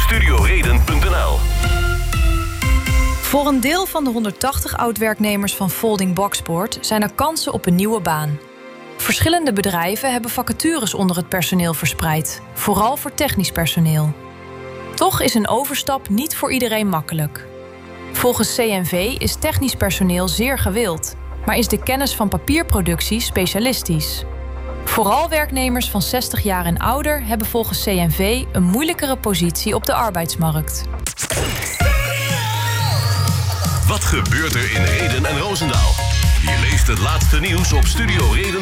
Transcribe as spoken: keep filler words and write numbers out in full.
studio reden punt n l. Voor een deel van de honderdtachtig oud-werknemers van Folding Boxboard zijn er kansen op een nieuwe baan. Verschillende bedrijven hebben vacatures onder het personeel verspreid, vooral voor technisch personeel. Toch is een overstap niet voor iedereen makkelijk. Volgens C N V is technisch personeel zeer gewild, maar is de kennis van papierproductie specialistisch. Vooral werknemers van zestig jaar en ouder hebben volgens C N V een moeilijkere positie op de arbeidsmarkt. Wat gebeurt er in Rheden en Roosendaal? Je leest het laatste nieuws op studio reden